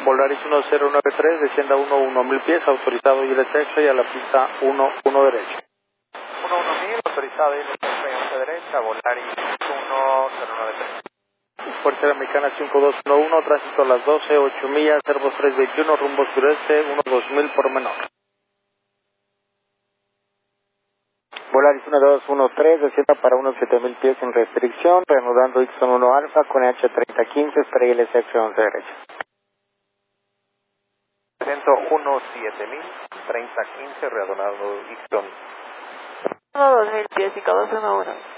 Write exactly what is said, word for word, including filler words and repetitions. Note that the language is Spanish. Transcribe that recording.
Volaris uno cero nueve tres, descienda uno uno mil pies, autorizado y el sexo y a la pista uno uno derecha. uno uno mil, autorizado y el sexo y once derecha, Volaris uno cero nueve tres. Fuerza Americana cinco dos uno uno, tránsito a las doce, ocho millas, Airbus tres veintiuno, rumbo sureste, uno dos mil por menor. Volaris uno dos uno tres, descienda para unos siete mil pies sin restricción, reanudando Ixon uno Alfa con H treinta quince, espera y el sexo once derecha. Ciento uno siete mil, treinta quince, readonado Ixon. uno dos mil pies, cinco dos uno uno.